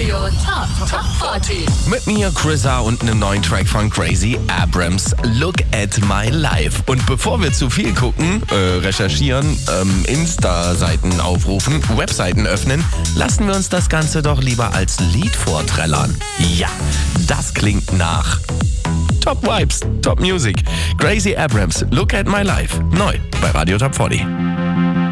Radio Top 40. Mit mir, Chris A. und einem neuen Track von Crazy Abrams, Look at My Life. Und bevor wir zu viel gucken, recherchieren, Insta-Seiten aufrufen, Webseiten öffnen, lassen wir uns das Ganze doch lieber als Lied vorträllern. Ja, das klingt nach Top Vibes, Top Music. Crazy Abrams, Look at My Life. Neu bei Radio Top 40.